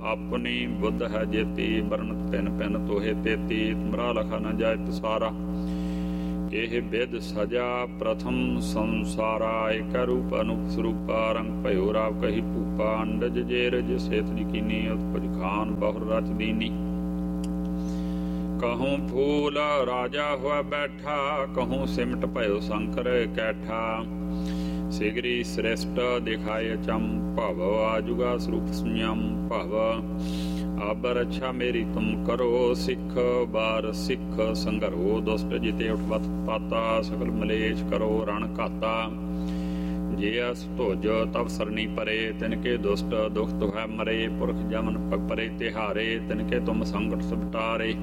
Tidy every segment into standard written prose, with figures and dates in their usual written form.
ਆਪਣੀ ਬੁੱਧ ਹੈ ਜੇਤੀ, ਬਰਨ ਤਿਨ ਪਿਨ ਤੋਹੇ ਤੇਤੀ, ਤੁਮਰਾ ਲਖਾ ਨ ਜਾਏ ਤਸਾਰਾ। ਇਹ ਬਿਦ ਸਜਾ ਪ੍ਰਥਮ ਸੰਸਾਰਾ, ਏਕ ਰੂਪ ਅਨੂਪ ਸਰੂਪਾ, ਰੰਗ ਭਇਓ ਰਾਵ ਕਹੀ ਭੂਪਾ, ਅੰਡਜ ਜੇਰਜ ਸੇਤ ਯਕੀਨੀ, ਉਤਪਜ ਖਾਨ ਬਹੁਰ ਰਚ ਦੀਨੀ। कहूँ फूल राजा हुआ बैठा, कहूँ सिमट भयो शंकर कैठा। सिगरी श्रेष्ठ दिखाए चम, भव आजुगा स्वरूप संयम भव। अब रक्षा मेरी तुम करो, सिख बार सिख संघरो, दुष्ट जिते उठवत पाता, सकल मलेश करो रण घाता। जे अस धोज तब सरनी परे, तिनके दुष्ट दुख दुहै मरे, पुरख जमन परे तिहारे, तिनके तुम संकट सुबटारे।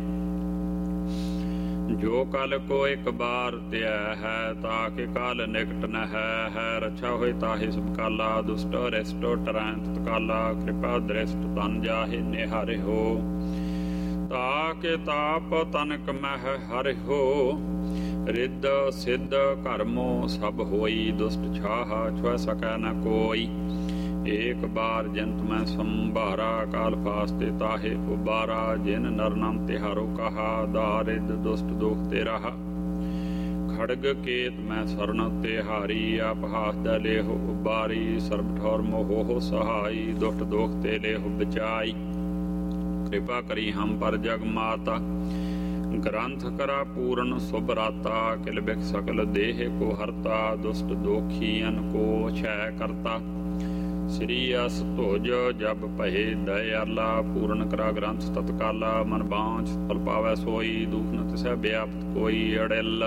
जो कल को एक बार त्या है, ताके काल निकट न है रक्षा होए ताहि सब काला। दुष्ट रिष्ट टरैं तत्काला, कृपा दृष्ट तन जाहि निहारे हो। ताके ताप तनक मह हरि हो, रिद्ध सिद्ध कर्मो सब होई। दुष्ट छाहा छुह सकै न कोई, एक बार जंत मैं संभारा। काल फास्ते ताहे उबारा, जिन नर नाम तिहारो कहा। दारिद दुष्ट दोख तेरा, खड़ग केत मैं शरण तिहारी। अपहास दले हो उबारी, सर्ब ठौर मोहो हो सहाई। दुष्ट दोख तेले हो बचाई, कृपा करी हम पर जग माता। ग्रंथ करा पूर्ण सुभराता, किल बिख सकल देह को हरता। दुष्ट दोखियन को क्षय करता, श्री अस धोज जब पहे दयाला। पूर्ण करा ग्रंथ तत्काला, मन बांझ फल पावै सोई। दुख न तिसै व्यापत कोई अड़िल।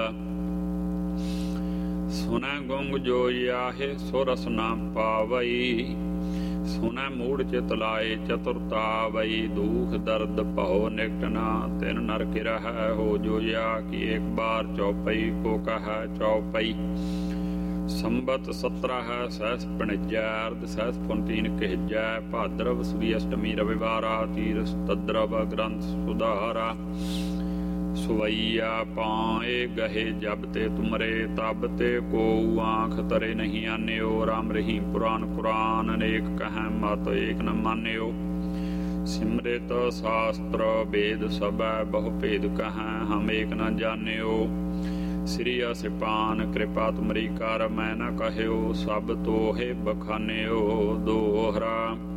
सुनै गुंग जो याहे, सो रस न पावई। सुनै मूढ़ चित लाए चतुरतावई। दुख दर्द भव निकट न, तिन नर किरह हो जो या। कि एक बार चौपई को कह चौपई। संबत 17 सहस पणिजै, अर्ध सहस पुनतीन कहजै। भाद्रव सुदी अष्टमी रविवारा, तीर तद्रव ग्रंथ सुधारा। सुवैया पाए गहे जब ते तुमरे, तब ते को आँख तरे नहीं आन्यो। राम रही पुराण कुरान, अनेक कहें मत एक न मान्यो। सिमृत शास्त्र वेद सब, बहु भेद कहें हम एक न जान्यो। श्री असिपान कृपा तुमरी कर, मैं न कहयो। सब तोहे बखान्यो दोहरा।